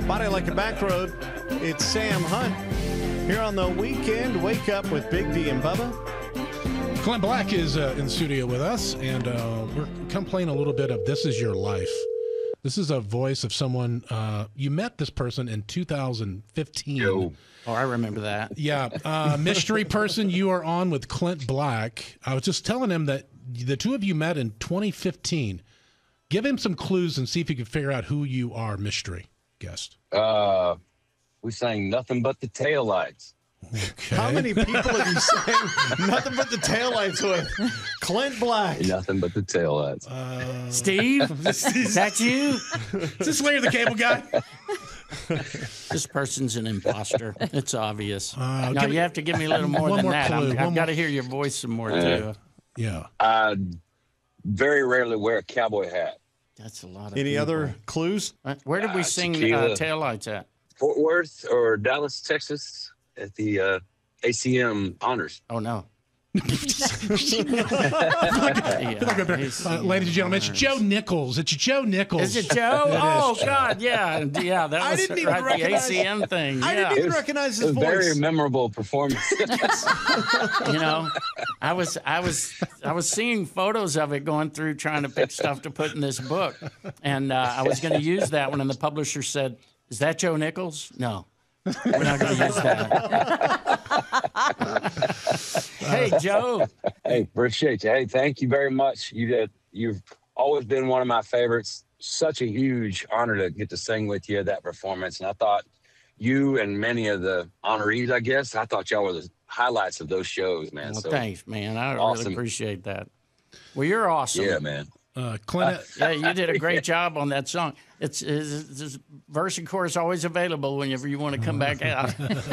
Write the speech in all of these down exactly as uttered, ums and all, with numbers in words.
Body Like a Back Road. It's Sam Hunt here on the weekend. Wake Up with Big D and Bubba. Clint Black is uh, in the studio with us, and uh, we're come playing a little bit of This Is Your Life. This is a voice of someone, uh, you met this person in two thousand fifteen. Yo. Oh, I remember that. Yeah. Uh, mystery person, you are on with Clint Black. I was just telling him that the two of you met in twenty fifteen. Give him some clues and see if you can figure out who you are, mystery guest. Uh, we sang Nothing But the Taillights. Okay. How many people have you sang Nothing But the Taillights with? Clint Black. Nothing But the Taillights. Uh, Steve, is that you? is this Larry the Cable Guy? This person's an imposter. It's obvious. Uh, no, give me- you have to give me a little more One than more that. clue, I'm, one I've more- got to hear your voice some more, Yeah. too. Yeah. I very rarely wear a cowboy hat. That's a lot of Any people. other clues? Uh, Where did we Uh, sing tequila. uh, Taillights at? Fort Worth or Dallas, Texas at the uh, A C M Honors. Oh, no. Uh, yeah, ladies and gentlemen, it's Joe Nichols. It's Joe Nichols. Is it Joe? It is. Oh, God, yeah. Yeah, that I was didn't even right, the recognize- A C M thing. I Yeah. didn't even It was- recognize It his was a very voice. memorable performance. You know, I was I was I was seeing photos of it going through trying to pick stuff to put in this book, and uh, I was going to use that one, and the publisher said, "Is that Joe Nichols?" No, we're not going to use that. Hey, Joe. Hey, appreciate you. Hey, thank you very much. You did. You've always been one of my favorites. Such a huge honor to get to sing with you at that performance. And I thought you and many of the honorees, I guess, I thought y'all were the highlights of those shows, man. Well, so thanks, man. I awesome. really appreciate that. Well, you're awesome. yeah, man. Uh, Clint, Yeah, you did a great job on that song. It's, it's, it's verse and chorus always available whenever you want to come back out.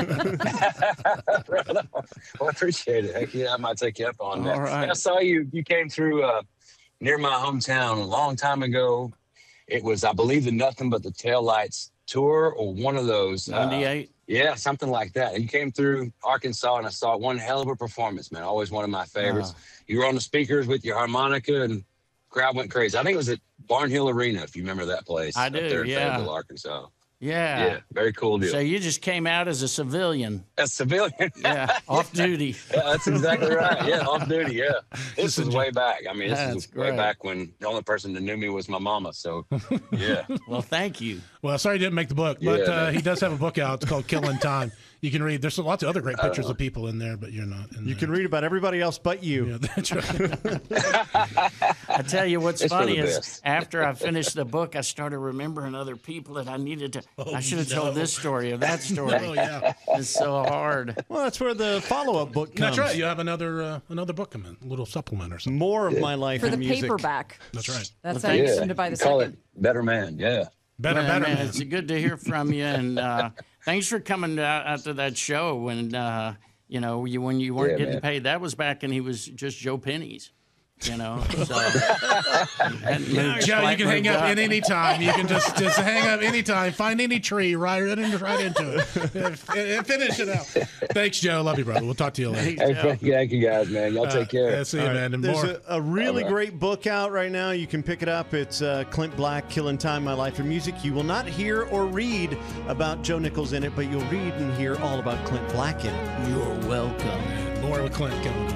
Well, I appreciate it. Heck yeah, I might take you up on that. All right. I saw you. You came through uh, near my hometown a long time ago. It was, I believe, the Nothing But the Taillights tour or one of those. uh, ninety-eight. Yeah, something like that. You came through Arkansas, and I saw one hell of a performance, man. Always one of my favorites. Oh. You were on the speakers with your harmonica, and crowd went crazy. I think it was at Barnhill Arena, if you remember that place. I up do, there in yeah. Fayetteville, Arkansas. Yeah. Yeah, very cool deal. So you just came out as a civilian. A civilian. Yeah, off duty. Yeah, that's exactly right. Yeah, off duty. Yeah, this is way back. I mean, this That's is way great. back when the only person that knew me was my mama. So, yeah. Well, thank you. well, sorry he didn't make the book, but Yeah, uh, man. he does have a book out. It's called Killing Time. You can read. There's lots of other great pictures of people in there, but you're not in You there. can read about everybody else but you. Yeah, that's right. I tell you what's It's for funny the is best. after I finished the book, I started remembering other people that I needed to. Oh, I should have no. told this story or that story. Oh, yeah. It's so hard. Well, that's where the follow-up book comes. That's right. You have another uh, another book coming, a little supplement or something. More of my life For in the music. paperback. That's right. That's Well, how you thanks. seem to buy the Call second. it Better Man. Yeah. Better, Well, better, man, man. It's good to hear from you, and uh, thanks for coming out after that show when uh, you know you when you weren't Yeah, getting man. paid. That was back when he was just Joe Pennies. You know, so hadn't moved Joe, you quite can hang moved up in any time. You can just, just hang up any time. Find any tree, right, right, into, right into it. And finish it out. Thanks, Joe. Love you, brother. We'll talk to you later. Hey, thank you, thank you guys, man. Y'all take care. Yeah, see you, man. And There's more. a, a really All right. great book out right now. You can pick it up. It's uh, Clint Black, Killing Time, My Life in Music. You will not hear or read about Joe Nichols in it, but you'll read and hear all about Clint Black in it. You're welcome. More with Clint coming.